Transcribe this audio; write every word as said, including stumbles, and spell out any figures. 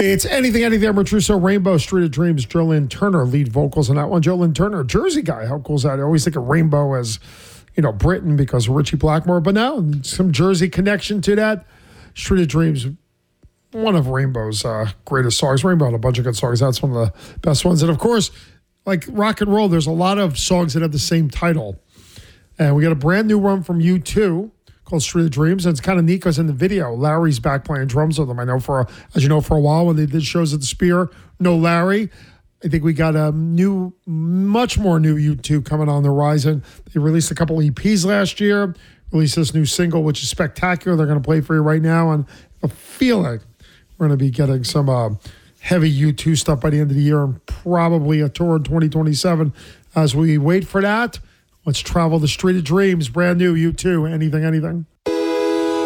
It's Anything, Anything. Amber Trusso, Rainbow, Street of Dreams. Jolyn Turner, lead vocals on that one. Jolyn Turner, Jersey guy. How cool is that? I always think of Rainbow as, you know, Britain because of Richie Blackmore. But now, some Jersey connection to that. Street of Dreams, one of Rainbow's uh, greatest songs. Rainbow had a bunch of good songs. That's one of the best ones. And, of course, like rock and roll, there's a lot of songs that have the same title. And we got a brand new one from U two called Street of Dreams. And it's kind of neat because in the video, Larry's back playing drums with them. I know for, a, as you know, for a while when they did shows at the Spear, no Larry. I think we got a new, much more new U two coming on the horizon. They released a couple E Ps last year, released this new single, which is spectacular. They're going to play for you right now. And I feel like we're going to be getting some uh, heavy U two stuff by the end of the year and probably a tour in twenty twenty-seven. As we wait for that, let's travel the Street of Dreams, brand new U two, Anything, Anything.